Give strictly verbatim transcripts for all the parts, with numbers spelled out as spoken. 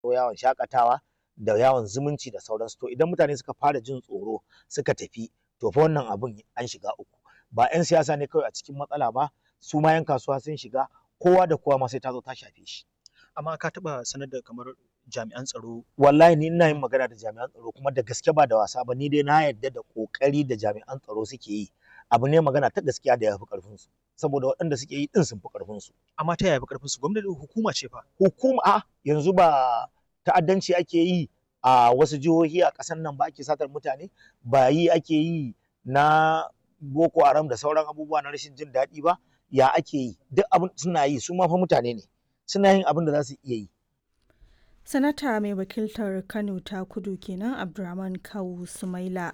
yawon shakatawa da yawon zumunci da sauransu. To idan mutane suka fara jin tsoro suka tafi, to fa wannan abun an shiga uku. Ba 'yan siyasa ne kawai a cikin matsala ba, su ma 'yan kasuwa sun shiga, kowa da kowa ma sai ta zo ta shafe shi. Amma ka taɓa sanar da kamar jami'an tsaro? Wallahi ni ina yin magana da jami'an tsaro kuma da gaske ba da wasa ba, ni dai na yarda da ƙoƙari da jami'an tsaro suke yi. Abu ne magana ta gaskiya da ya fi ƙarfinsu, saboda waɗanda suke yi ɗin sun fi ƙarfinsu. Amma ta yaya fi ƙarfinsu? Gwamnati hukuma ce fa. Hukuma a yanzu ba ta'addanci ake yi a wasu jihohi a ƙasar nan ba, ake satar mutane, ba yi ake yi na Boko Haram da sauran abubuwa na rashin jin daɗi ba, ya ake yi? Duk abin suna yi, su ma fa mutane ne, suna yin abin da za su iya yi. Sanata mai wakiltar Kano ta Kudu kenan Abdurrahman Kawu Sumaila.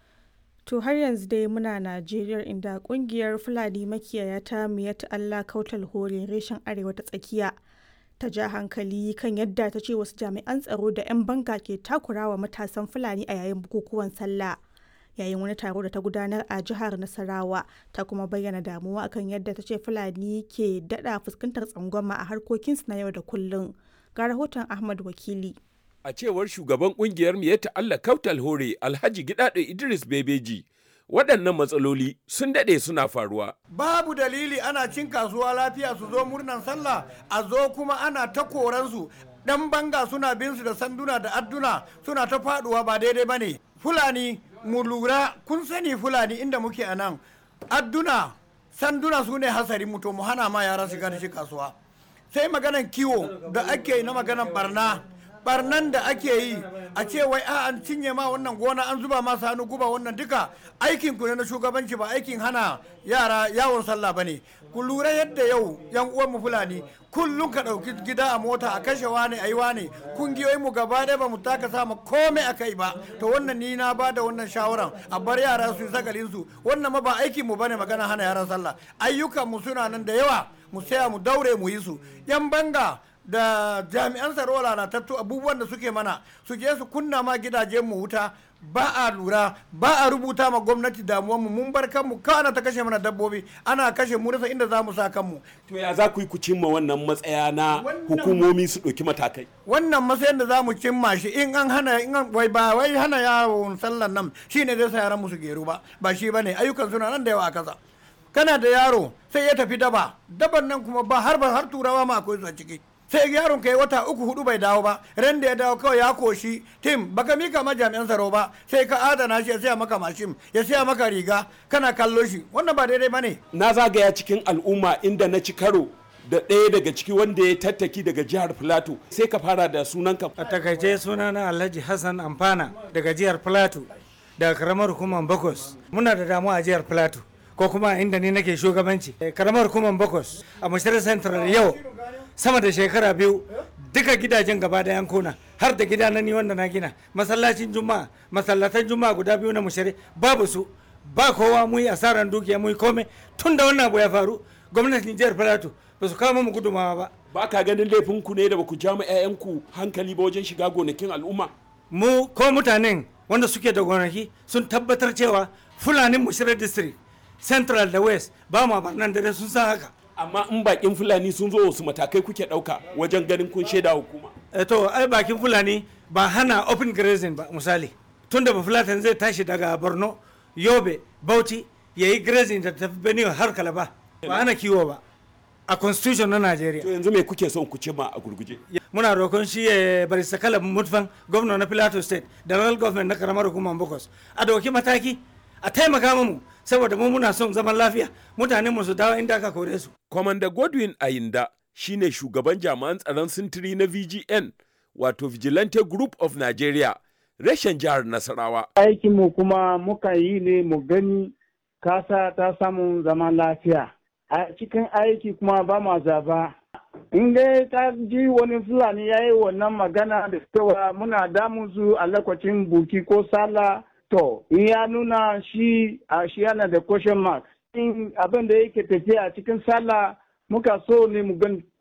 To har yanzu dai muna Najeriya, inda kungiyar Fulani makiyaya ta Miyat Allah Kautal Hore reshen Arewa ta Tsakiya ta ja hankali kan yadda ta ce wasu jami'an tsaro da 'yan banga ke takurawa matasan Fulani a yayin bukukuwan sallah. Yayin wani taro da ta gudanar a jihar Nasarawa, ta kuma bayyana damuwa akan yadda ta ce Fulani ke daɗa fuskantar tsangwama a harkokinsu na yau da kullum. Ga rahoton Ahmad Wakili. A cewar shugaban kungiyar Miyatta Allah Kautal Hore Alhaji Gidado Idris Bebeji, waɗannan matsaloli sun daɗe suna faruwa. Babu dalili ana cin kasuwa lafiya su zo murnan sallah, a zo kuma ana ta koransu. Dan banga suna bin su da sanduna da adduna suna ta faduwa, ba daidai bane. Fulani mu lura, kun sani Fulani inda muke a nan, adduna sanduna su ne hasari mu, to mu hana ma yara shiga da shi kasuwa. Sai maganan kiwo da ake yi na maganan barna barnan da ake yi, a ce wai a an cinye ma wannan gona, an zuba masa hannu guba, wannan duka aikin ku ne na shugabanci, ba aikin hana yara yawon sallah bane. Ku lura yadda yau yan uwan mu Fulani kullum ka dauki gida a mota a kashe wane ayi wane, kungiyoyin mu gaba ɗaya ba mu taka sama komai akai ba. To wannan ni na bada wannan shawaran a bar yara su sagalin su, wannan ma ba aikin mu bane magana hana yaran sallah. Ayyukan mu suna nan da yawa, mu saya mu daure mu yi su. Yan banga da jami'an tsaro lalatattu abubuwan da suke mana, su je su kunna ma gidajen mu wuta, ba a lura, ba a rubuta ma gwamnati damuwan mu, mun bar kanmu kana ta kashe mana dabbobi, ana kashe mu rasa inda za mu sa kanmu. To ya za ku yi ku cimma wannan matsaya na hukumomi su ɗauki matakai? Wannan matsayin da za mu cimma shi, in an hana, in an wai ba wai hana yawon sallan nan shine zai sa yaran mu su geru ba, ba shi bane. Ayyukan suna nan da yawa a kasa. Kana da yaro sai ya tafi daba, daban nan kuma ba har har turawa ma akwai su a ciki. Sai yaron kai wata uku hudu bai dawo ba, ran da ya dawo kawai ya koshi tim, baka mika ma jami'an tsaro ba, sai ka adana shi ya siya maka mashin, ya siya maka riga, kana kallo shi. Wannan ba daidai bane. Na zagaya cikin al'umma inda na ci karo da ɗaya daga ciki wanda ya tattaki daga jihar Filato. Sai ka fara da sunanka. A takaice sunana Alhaji Hassan Amfana daga jihar Filato, daga karamar hukumar Bakos. Muna da damuwa a jihar Filato, ko kuma inda ni nake shugabanci. Karamar hukumar Bakos a Mashirar Central yau sama da shekara biyu duka gidajen gaba da yankuna, har da gida na ni wanda na gina, masallacin juma'a, masallatan juma'a guda biyu na mushari babu su, ba kowa, mu yi asaran dukiya, mu yi komai. Tun da wannan abu ya faru, gwamnatin jihar Filato ba su kawo mu gudumawa ba. Ba ka ganin laifin ku ne da ba ku ja ma 'ya'yanku hankali ba wajen shiga gonakin al'umma? Mu ko mutanen wanda suke da gonaki sun tabbatar cewa Fulanin Mushirar District, Central da West ba mu barnan dare, sun san haka. Amma in bakin Fulani sun zo wasu matakai kuke ɗauka wajen ganin kun shaida hukuma? E to ai bakin Fulani ba hana open grazing ba. Misali tunda ba Fulatan zai tashi daga Borno, Yobe, Bauchi ya yi grazing da tafi Benue har Kalaba, ba hana kiwo ba a constitution na Najeriya. To yanzu me kuke son ku cimma a gurguje? Muna roƙon shi ya bari sakala mutfan gwamna na Plateau State da local government na karamar hukumar Bokos a dauki mataki, a taimaka mu, saboda mu muna son zaman lafiya, mutanen mu su dawo inda aka kore su. Commander Godwin Ayinda shine shugaban jami'an tsaron sintiri na V G N, wato Vigilante Group of Nigeria, reshen jihar Nasarawa. Aikin mu kuma muka yi ne mu gani kasa ta samu zaman lafiya. A cikin aiki kuma ba ma zaba. In dai ta ji wani Fulani ya yi wannan magana da cewa muna damun su a lokacin buki ko sallah, to in ya nuna shi a shi yana da question mark. In abin da yake tafiya a cikin sallah muka so ne mu gani